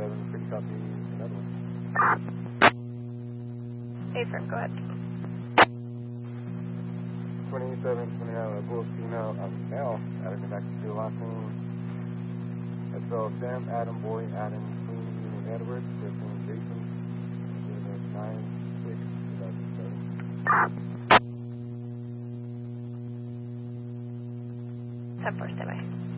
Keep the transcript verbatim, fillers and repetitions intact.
twenty-seven, pretty copy another one. A-firm, go ahead. twenty-seven, twenty-nine, Bulls female, um, male, adding it back to the last name. As well as Sam, Adam, Boy, Adam, Queen, Union, Edwards, Christine, Jason, unit nine six two thousand seven. ten four, stay by.